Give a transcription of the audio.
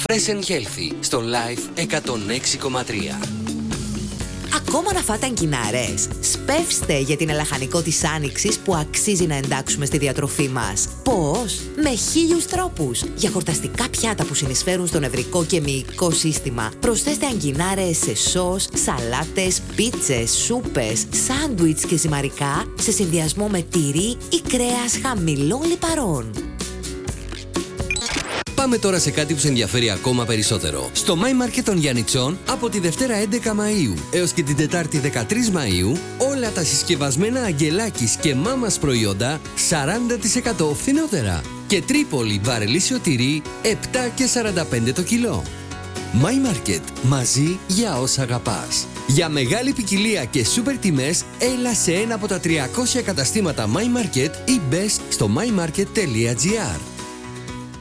Fresh and Healthy στο Live 106,3. Ακόμα να φάτε αγκινάρες? Σπεύστε για την ελαχανικό της άνοιξης που αξίζει να εντάξουμε στη διατροφή μας. Πώς? Με 1000 τρόπους. Για χορταστικά πιάτα που συνεισφέρουν στο νευρικό και μυϊκό σύστημα, προσθέστε αγκινάρες σε σος, σαλάτες, πίτσες, σούπες, σάντουιτς και ζυμαρικά σε συνδυασμό με τυρί ή κρέας χαμηλών λιπαρών. Πάμε τώρα σε κάτι που σε ενδιαφέρει ακόμα περισσότερο. Στο My Market των Γιαννιτσών από τη Δευτέρα 11 Μαΐου έως και την Τετάρτη 13 Μαΐου όλα τα συσκευασμένα Αγγελάκης και Μάμας προϊόντα 40% φθηνότερα. Και Τρίπολη βαρελίσιο τυρί 7 και 45 το κιλό. My Market. Μαζί για όσα αγαπάς. Για μεγάλη ποικιλία και σούπερ τιμές, έλα σε ένα από τα 300 καταστήματα My Market ή μπες στο mymarket.gr.